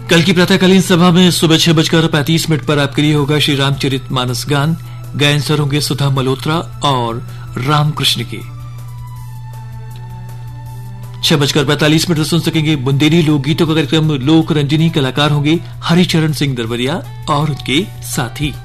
कल की प्रातःकालीन सभा में सुबह 6:35 पर आपके लिए होगा श्री रामचरित मानस गान। गायन सर होंगे सुधा मल्होत्रा और रामकृष्ण के। 6:45 सुन सकेंगे बुंदेली लोकगीतों का कार्यक्रम लोक रंजनी। कलाकार होंगे हरिचरण सिंह दरबरिया और उनके साथी।